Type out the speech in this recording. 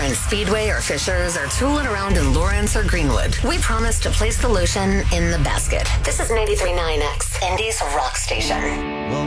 in Speedway or Fishers or tooling around in Lawrence or Greenwood, we promise to place the lotion in the basket. This is 93.9X, Indy's rock station. Well,